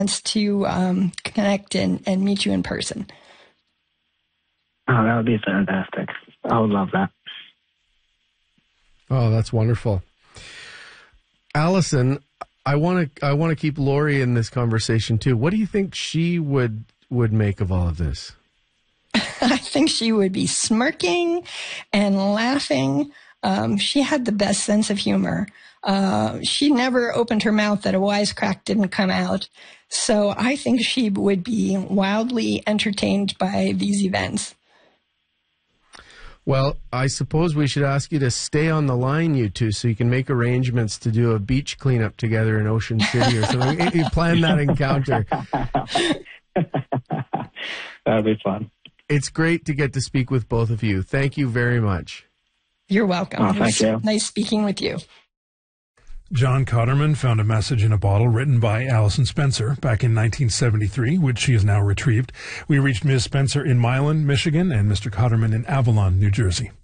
to connect and meet you in person. Oh, that would be fantastic. I would love that. Oh, that's wonderful. Allison, I want to keep Lori in this conversation too. What do you think she would make of all of this? I think she would be smirking and laughing. She had the best sense of humor. She never opened her mouth that a wisecrack didn't come out. So I think she would be wildly entertained by these events. Well, I suppose we should ask you to stay on the line, you two, so you can make arrangements to do a beach cleanup together in Ocean City or something. You plan that encounter. That'd be fun. It's great to get to speak with both of you. Thank you very much. You're welcome. Oh, thank you. Nice speaking with you. John Cotterman found a message in a bottle written by Allison Spencer back in 1973, which she has now retrieved. We reached Ms. Spencer in Milan, Michigan, and Mr. Cotterman in Avalon, New Jersey.